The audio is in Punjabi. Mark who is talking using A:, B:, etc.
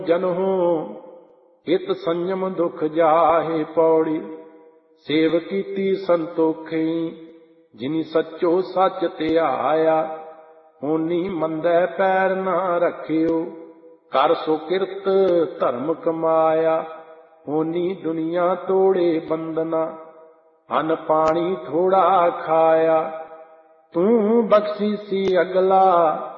A: ਜਨ ਹੋ ਹਿਤ ਸੰਜਮ ਦੁਖ ਜਾਹੇ ਪੌੜੀ। ਸੇਵ ਕੀਤੀ ਸੰਤੋਖੀ ਜਿਨੀ ਸੱਚੋ ਸੱਚ ਧਿਆਇਆ। ਹੋਨੀ ਮੰਦੈ ਪੈਰ ਨਾ ਰੱਖਿਓ ਕਰ ਸੋ ਕਿਰਤ ਧਰਮ ਕਮਾਇਆ। ਹੋਨੀ ਦੁਨੀਆ ਤੋੜੇ ਬੰਦਨਾ ਅੰਨ ਪਾਣੀ ਥੋੜਾ ਖਾਇਆ। ਤੂੰ ਬਖਸ਼ੀ ਸੀ ਅਗਲਾ